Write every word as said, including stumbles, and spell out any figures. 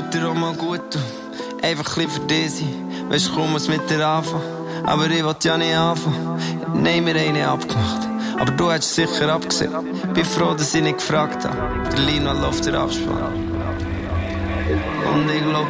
tut dir auch mal gut tun. Einfach ein bisschen für dich sein. Weisst kaum was mit dir anfangen. Aber ich wollte ja nicht anfangen. Nein, wir haben nicht abgemacht. Aber du hättest sicher abgesehen. Bin froh, dass ich nicht gefragt habe. Der Lino läuft der Abspann. Und ich glaub,